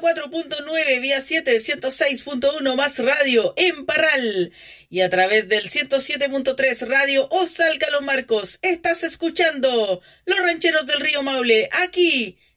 104.9 vía 7, 106.1 más radio en Parral y a través del 107.3 radio Osalca Los Marcos. Estás escuchando Los Rancheros del Río Maule, aquí